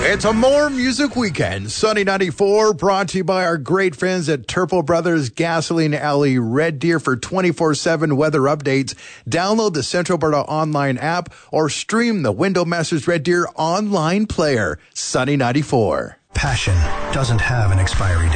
It's a More Music Weekend. Sunny 94 brought to you by our great friends at Turple Brothers Gasoline Alley Red Deer for 24/7 weather updates. Download the Central Alberta online app or stream the Window Masters Red Deer online player. Sunny 94. Passion doesn't have an expiry date.